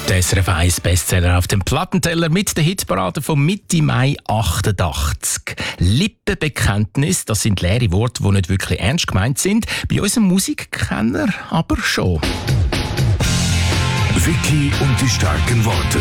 Der SRF 1 Bestseller auf dem Plattenteller mit der Hitparade von Mitte Mai 88. Lippenbekenntnis, das sind leere Worte, die nicht wirklich ernst gemeint sind. Bei unserem Musikkenner aber schon. Vicky und die starken Worte.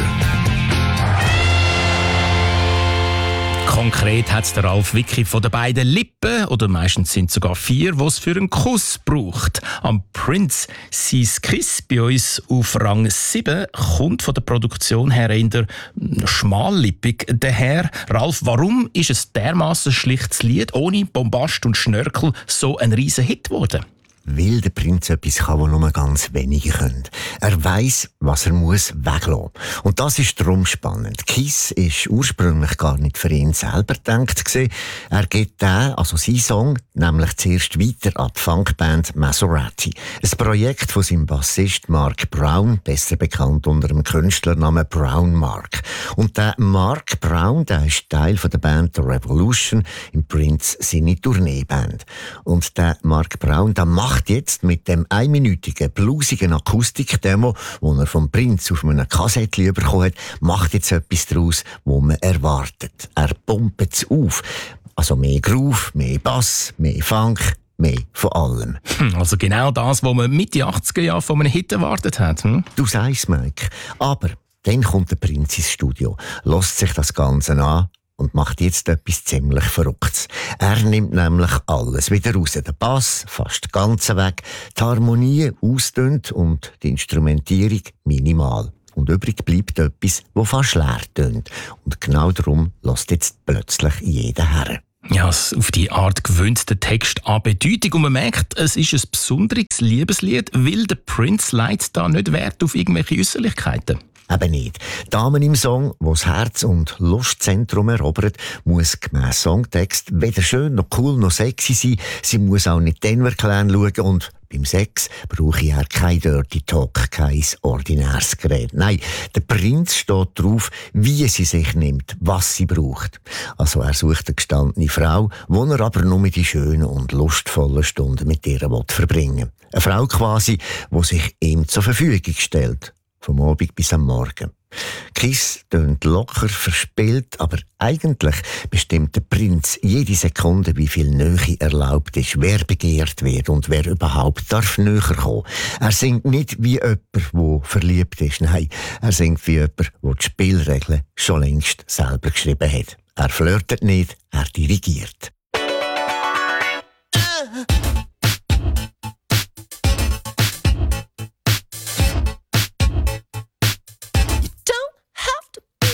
Konkret hat es der Ralf Vicky von den beiden Lippen, oder meistens sind es sogar 4, die es für einen Kuss braucht. Am Prince sein Kiss bei uns auf Rang 7 kommt von der Produktion her in der schmallippig daher. Ralf, warum ist es dermaßen schlichtes Lied, ohne Bombast und Schnörkel, so ein riesen Hit geworden? Weil der Prinz etwas kann, was nur ganz wenige können. Er weiss, was er muss weglassen. Und das ist darum spannend. Kiss ist ursprünglich gar nicht für ihn selber gedacht gewesen. Er gibt seinen Song, nämlich zuerst weiter an die Funkband Maserati. Ein Projekt von seinem Bassist Mark Brown, besser bekannt unter dem Künstlernamen Brown Mark. Und der Mark Brown, der ist Teil der Band The Revolution, im Prince seine Tourneeband. Und der Mark Brown, der macht jetzt mit dem einminütigen, bluesigen Akustik-Demo, das er vom Prinz auf einem Kassettchen bekommen hat, macht jetzt etwas daraus, was man erwartet. Er pumpt es auf. Also mehr Groove, mehr Bass, mehr Funk, mehr von allem. Also genau das, was man Mitte 80er Jahre von einem Hit erwartet hat. Du sagst, Mike. Aber dann kommt der Prinz ins Studio, lässt sich das Ganze an und macht jetzt etwas ziemlich Verrücktes. Er nimmt nämlich alles wieder raus. Den Bass fast ganz weg, die Harmonie austönt und die Instrumentierung minimal. Und übrig bleibt etwas, das fast leer tönt. Und genau darum lässt jetzt plötzlich jeder her. Ja, auf die Art gewöhnt der Text an Bedeutung und man merkt, es ist ein besonderes Liebeslied, weil der Prinz legt da nicht Wert auf irgendwelche Äußerlichkeiten. Eben nicht. Die Damen im Song, die das Herz- und Lustzentrum erobert, muss gemäss Songtext weder schön noch cool noch sexy sein. Sie muss auch nicht Denver Clan schauen und beim Sex brauche ich kein Dirty Talk, kein ordinäres Gerät. Nein, der Prinz steht drauf, wie sie sich nimmt, was sie braucht. Also er sucht eine gestandene Frau, wo er aber nur mit die schönen und lustvollen Stunden mit ihr verbringen will. Eine Frau quasi, die sich ihm zur Verfügung stellt. Vom Abend bis am Morgen. Kiss tönt locker, verspielt, aber eigentlich bestimmt der Prinz jede Sekunde, wie viel Nähe erlaubt ist, wer begehrt wird und wer überhaupt darf näher kommen. Er singt nicht wie jemand, der verliebt ist. Nein, er singt wie jemand, der die Spielregeln schon längst selber geschrieben hat. Er flirtet nicht, er dirigiert.